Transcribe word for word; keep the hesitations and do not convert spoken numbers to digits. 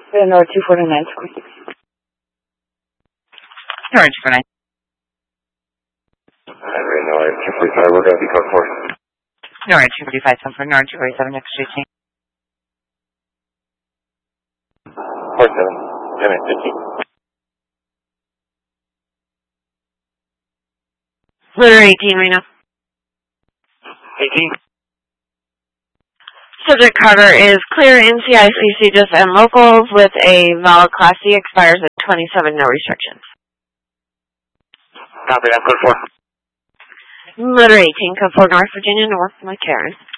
North two forty-nine twenty-six. North two forty-nine. Alright, no, two forty-five, we're going to be code four. North two forty-five, some for North two forty-seven, next to eighteen. four seven, come in, fifteen. Litter eighteen right now. eighteen. Subject Carter is clear in C I C C just and locals with a valid Class C, expires at twenty-seven, no restrictions. Copy, I'm code four. Litter eighteen, code four North Virginia, North McCarran.